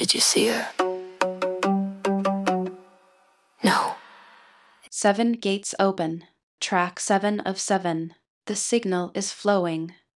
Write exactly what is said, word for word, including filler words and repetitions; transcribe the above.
Did you see her? No. Seven gates open. Track seven of seven. The signal is flowing.